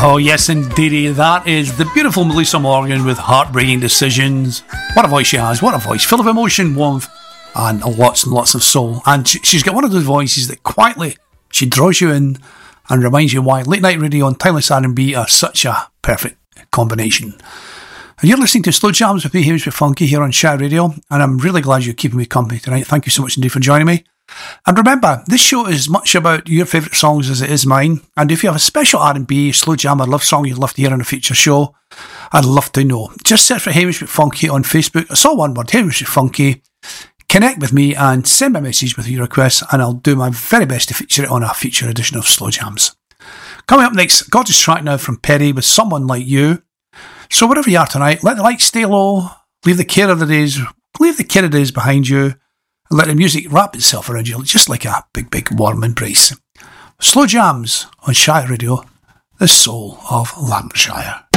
Oh yes indeedy, that is the beautiful Melissa Morgan with Heartbreaking Decisions. What a voice she has, what a voice, full of emotion, warmth and lots of soul. And she's got one of those voices that quietly, she draws you in and reminds you why late night radio and timeless R&B are such a perfect combination. And you're listening to Slow Jams with me, Hamish McFunky, here on Shout Radio, and I'm really glad you're keeping me company tonight. Thank you so much indeed for joining me. And remember, this show is much about your favourite songs as it is mine. And if you have a special R&B, slow jam or love song you'd love to hear on a future show, I'd love to know. Just search for Hamish McFunky on Facebook. It's all one word, Hamish McFunky. Connect with me and send me a message with your requests, and I'll do my very best to feature it on a future edition of Slow Jams. Coming up next, gorgeous track now from Perry with Someone Like You. So wherever you are tonight, let the lights stay low, leave the care of the days behind you, and let the music wrap itself around you just like a big warm embrace. Slow Jams on Shire Radio, the soul of Lancashire.